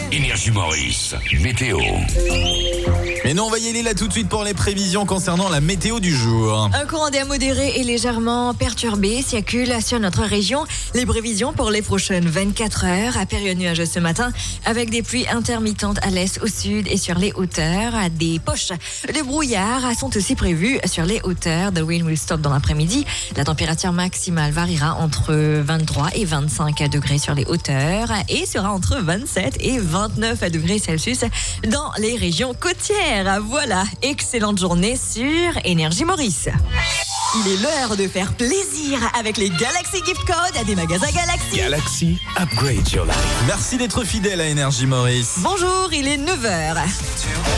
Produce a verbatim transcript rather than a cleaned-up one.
Énergie Maurice, météo. Mais non, on va y aller là tout de suite pour les prévisions concernant la météo du jour. Un courant d'air modéré et légèrement perturbé circule sur notre région. Les prévisions pour les prochaines vingt-quatre heures, à période nuageuse ce matin, avec des pluies intermittentes à l'est, au sud et sur les hauteurs. Des poches de brouillard sont aussi prévues sur les hauteurs. The wind will stop dans l'après-midi. La température maximale variera entre vingt-trois et vingt-cinq degrés sur les hauteurs et sera entre vingt-sept et vingt-neuf degrés Celsius dans les régions côtières. Voilà, excellente journée sur Énergie Maurice. Il est l'heure de faire plaisir avec les Galaxy Gift Codes des magasins Galaxy. Galaxy, upgrade your life. Merci d'être fidèle à Énergie Maurice. Bonjour, il est neuf heures.